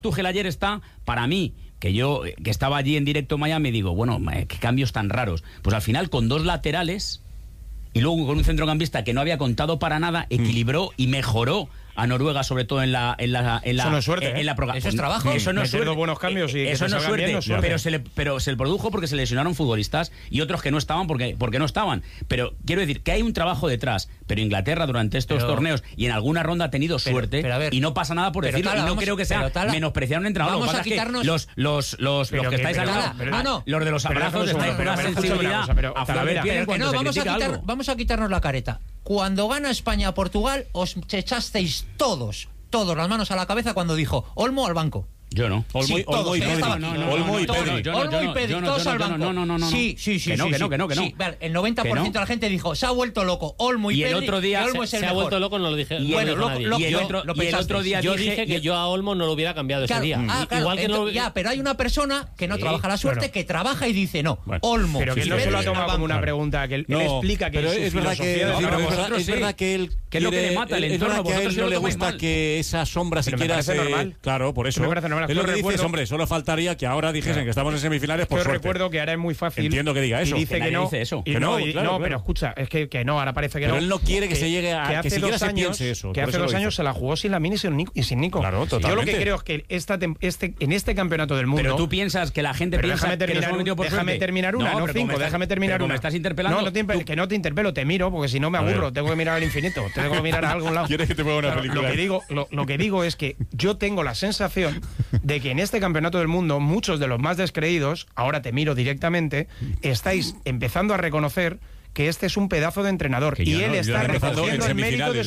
Tuchel ayer está, para mí, que yo que estaba allí en directo en Miami, digo, bueno, qué cambios tan raros. Pues al final con 2 laterales y luego con un centrocampista que no había contado para nada, equilibró y mejoró a Noruega, sobre todo en la eso no es suerte, eso es trabajo. Eso no es suerte. Buenos cambios y eso no es suerte, pero se le produjo porque se lesionaron futbolistas y otros que no estaban porque no estaban. Pero quiero decir que hay un trabajo detrás. Pero Inglaterra durante estos torneos y en alguna ronda ha tenido suerte y no pasa nada por decirlo. Y no creo que sea menospreciar a un entrenador. Vamos a quitarnos los que estáis al lado, los de los abrazos, estáis con una sensibilidad a flor de piel cuando se critica algo. Vamos a quitarnos la careta. Cuando gana España a Portugal, os echasteis todos las manos a la cabeza cuando dijo Olmo al banco. Yo no. Olmo y Pedri, todos al banco. No. Sí. Que no. Sí, el 90% de la gente dijo, se ha vuelto loco Olmo y Pedri. Y el otro día se ha vuelto loco, no lo dije. Y el otro día yo dije que yo a Olmo no lo hubiera cambiado ese día. Igual que pero hay una persona que no trabaja la suerte, que trabaja y dice no, Olmo. Pero que él no se lo ha tomado como una pregunta, que él explica que es verdad que él que es lo que le mata el entorno. Que a él no le gusta que esa sombra siquiera se... Claro, por eso. Es lo que dices, hombre, solo faltaría que ahora dijesen que estamos en semifinales por suerte. Yo recuerdo que ahora es muy fácil. Entiendo que diga eso. Y dice que no. Pero escucha, es que no, ahora parece que no. Pero él no quiere que se llegue a... Que siquiera se piense eso. Que hace 2 años se la jugó sin Lamine y sin Nico. Claro, totalmente. Yo lo que creo es que en este campeonato del mundo... Pero tú piensas que la gente piensa que nos hemos metido por suerte. Déjame terminar una, no 5, déjame terminar una. ¿Me estás interpelando? Que no te interpelo, te miro, porque si no me aburro, tengo que mirar al infinito, tengo que mirar a algún lado. ¿Quieres que te ponga una película? Lo que digo es que yo tengo la sensación de que en este campeonato del mundo muchos de los más descreídos, ahora te miro directamente, estáis empezando a reconocer que este es un pedazo de entrenador y él está recogiendo el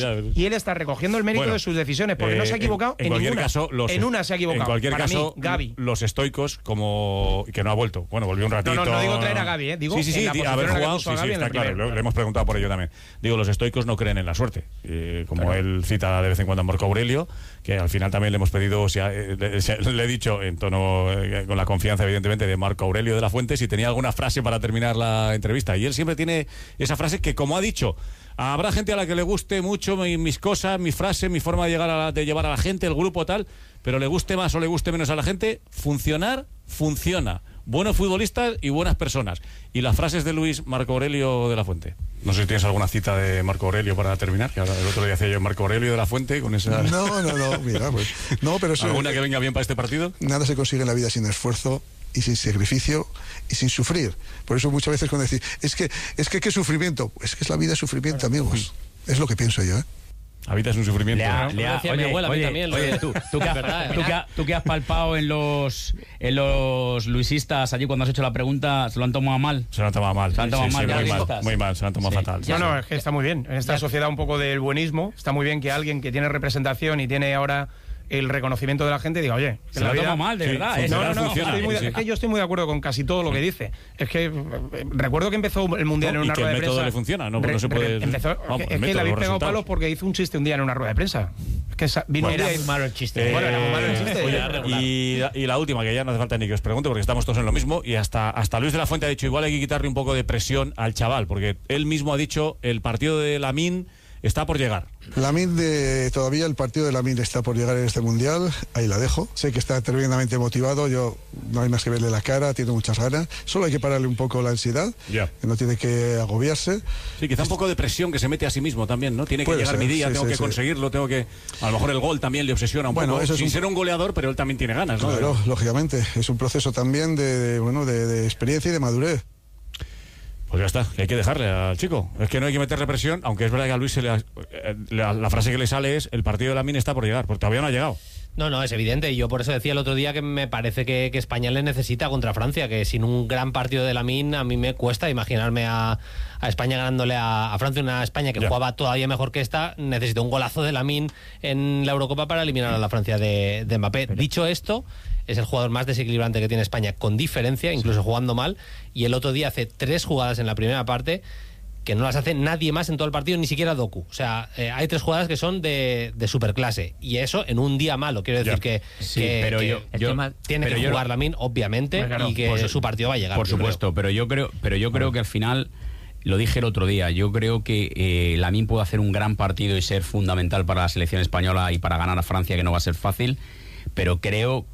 mérito de sus decisiones, porque no se ha equivocado en ninguna. Caso, en una se ha equivocado. En cualquier para caso, mí, Gavi. Los estoicos, como que no ha vuelto. Bueno, volvió un ratito. No digo traer a Gavi, digo sí, haber jugado, sí, está claro. Le hemos preguntado por ello también. Digo, los estoicos no creen en la suerte. Como él cita de vez en cuando a Marco Aurelio, que al final también le hemos pedido, le he dicho en tono, con la confianza evidentemente de Marco Aurelio de la Fuente, si tenía alguna frase para terminar la entrevista. Y él siempre tiene esa frase que, como ha dicho, habrá gente a la que le guste mucho mis cosas, mi frase, mi forma de llevar a la gente, el grupo tal, pero le guste más o le guste menos a la gente, funciona. Buenos futbolistas y buenas personas. Y las frases de Marco Aurelio de la Fuente. No sé si tienes alguna cita de Marco Aurelio para terminar, que ahora el otro día hacía yo Marco Aurelio de la Fuente con esa... No, mira, pues... No, pero ¿alguna que venga bien para este partido? Nada se consigue en la vida sin esfuerzo y sin sacrificio y sin sufrir. Por eso muchas veces cuando decís, es que qué sufrimiento, es que es la vida sufrimiento, amigos. Es lo que pienso yo, La vida es un sufrimiento. Oye, tú que has palpado en los luisistas allí cuando has hecho la pregunta, ¿se lo han tomado mal? Se lo han tomado mal. Muy mal, se lo han tomado fatal. No, es que está muy bien. En esta sociedad un poco del buenismo, está muy bien que alguien que tiene representación y tiene ahora el reconocimiento de la gente diga, oye, se lo toma mal, de verdad. Es que yo estoy muy de acuerdo con casi todo lo que dice. Es que recuerdo que empezó el Mundial en una rueda de prensa. ¿Y que el método le funciona? No se puede... Es que le habéis pegado palos porque hizo un chiste un día en una rueda de prensa. Es que era muy malo el chiste. Era muy malo el chiste. Y la última, que ya no hace falta ni que os pregunte porque estamos todos en lo mismo, y hasta Luis de la Fuente ha dicho, igual hay que quitarle un poco de presión al chaval, porque él mismo ha dicho, el partido de Lamine está por llegar. Todavía el partido de Lamine está por llegar en este Mundial, ahí la dejo. Sé que está tremendamente motivado, yo no hay más que verle la cara, tiene muchas ganas. Solo hay que pararle un poco la ansiedad, que no tiene que agobiarse. Sí, quizá un poco de presión que se mete a sí mismo también, ¿no? Tiene que llegar mi día, tengo que conseguirlo, tengo que... A lo mejor el gol también le obsesiona un poco, sin ser un goleador, pero él también tiene ganas, ¿no? Claro, lógicamente, es un proceso también de experiencia y de madurez. Pues ya está, que hay que dejarle al chico. Es que no hay que meterle presión, aunque es verdad que a Luis la frase que le sale es: el partido de Lamine está por llegar, porque todavía no ha llegado. No, es evidente, y yo por eso decía el otro día que me parece que España le necesita contra Francia, que sin un gran partido de Lamine a mí me cuesta imaginarme a España ganándole a Francia, una España que jugaba todavía mejor que esta. Necesita un golazo de Lamine en la Eurocopa para eliminar a la Francia de Mbappé. Dicho esto, es el jugador más desequilibrante que tiene España, con diferencia, incluso jugando mal, y el otro día hace 3 jugadas en la primera parte que no las hace nadie más en todo el partido, ni siquiera Doku. O sea, hay 3 jugadas que son de superclase, y eso en un día malo. Quiero decir que tiene que jugar Lamine, obviamente, y que su partido va a llegar. Por supuesto, pero yo creo que al final, lo dije el otro día, yo creo que Lamine puede hacer un gran partido y ser fundamental para la selección española y para ganar a Francia, que no va a ser fácil. pero creo